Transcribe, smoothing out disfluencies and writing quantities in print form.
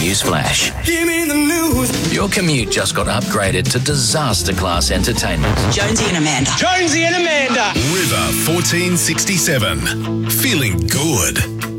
Newsflash. Give me the news. Your commute just got upgraded to disaster class entertainment. Jonesy and Amanda. Jonesy and Amanda. River 1467. Feeling good.